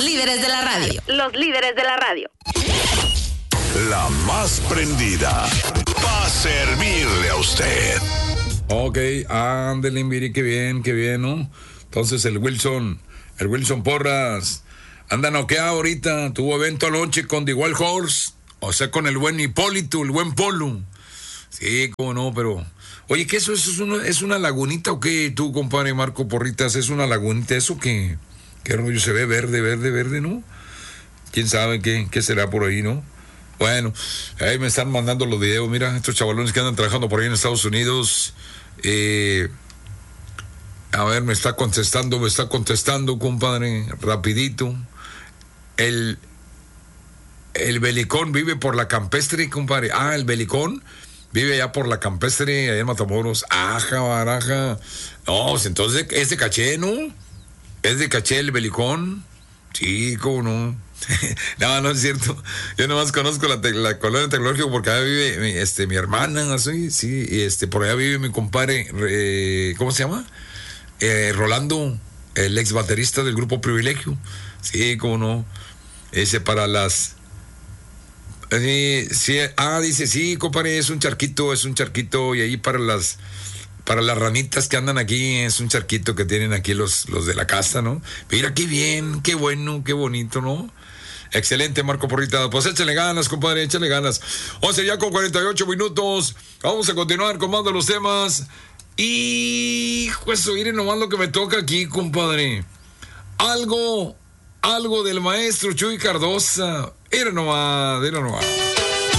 Los líderes de la radio. Los líderes de la radio. La más prendida va a servirle a usted. Ok, ándale, mire, qué bien, ¿no? Entonces el Wilson Porras, anda noqueado ahorita, tuvo evento anoche con The Wild Horse, o sea, con el buen Hipólito, el buen Polo. Sí, cómo no, pero... Oye, ¿qué eso es una lagunita o qué tú, compadre Marco Porritas? ¿Es una lagunita eso que... ¿Qué rollo se ve? Verde, ¿no? ¿Quién sabe qué será por ahí, no? Bueno, ahí me están mandando los videos, mira, estos chavalones que andan trabajando por ahí en Estados Unidos. A ver, me está contestando, compadre, rapidito. El Belicón vive por la Campestre, compadre. Ah, el Belicón vive allá por la Campestre, allá en Matamoros. Aja, baraja. No, pues entonces es de Caché, ¿no? Es de Caché el Belicón. Sí, cómo no. No es cierto. Yo nomás conozco la colonia tecnológica porque allá vive mi hermana, así, sí, y por allá vive mi compadre, ¿cómo se llama? Rolando, el ex baterista del grupo Privilegio. Sí, cómo no. Ese para las... sí, dice, sí, compadre, es un charquito, y ahí para las ranitas que andan aquí, es un charquito que tienen aquí los de la casa, ¿no? Mira, qué bien, qué bueno, qué bonito, ¿no? Excelente, Marco Porrita. Pues échale ganas, compadre, échale ganas. 11 ya con 48 minutos. Vamos a continuar con más de los temas. Y pues miren nomás lo que me toca aquí, compadre. Algo del maestro Chuy Cardosa. Era nomás.